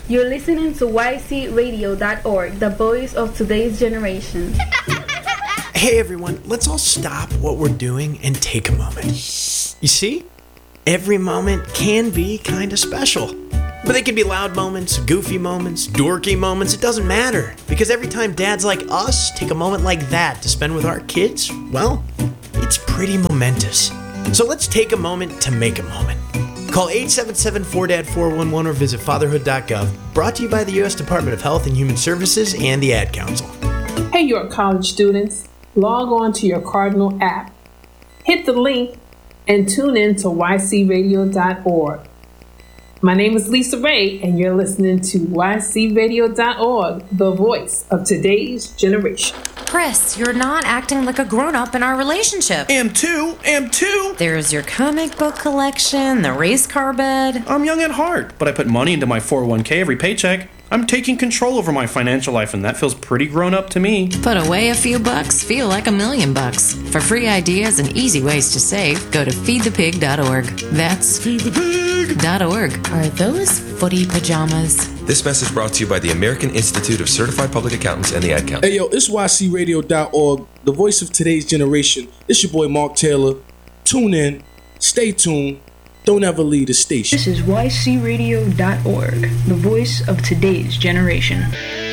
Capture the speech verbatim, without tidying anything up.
You're listening to Y C radio dot org, the voice of today's generation. Hey everyone, let's all stop what we're doing and take a moment. You see? Every moment can be kind of special. But they can be loud moments, goofy moments, dorky moments, it doesn't matter. Because every time dads like us take a moment like that to spend with our kids, well, it's pretty momentous. So let's take a moment to make a moment. Call eight seven seven four D A D four one one or visit fatherhood dot gov. Brought to you by the U S Department of Health and Human Services and the Ad Council. Hey York College students, log on to your Cardinal app. Hit the link and tune in to Y C radio dot org. My name is Lisa Ray, and you're listening to Y C radio dot org, the voice of today's generation. Chris, you're not acting like a grown-up in our relationship. Am too, am too. There's your comic book collection, the race car bed. I'm young at heart, but I put money into my four oh one k every paycheck. I'm taking control over my financial life, and that feels pretty grown up to me. Put away a few bucks, feel like a million bucks. For free ideas and easy ways to save, go to feed the pig dot org. That's feed the pig dot org. Are those footy pajamas? This message brought to you by the American Institute of Certified Public Accountants and the Ad Council. Hey yo, it's Y C radio dot org, the voice of today's generation. It's your boy Mark Taylor. Tune in, stay tuned, don't ever leave the station. This is Y C radio dot org, the voice of today's generation.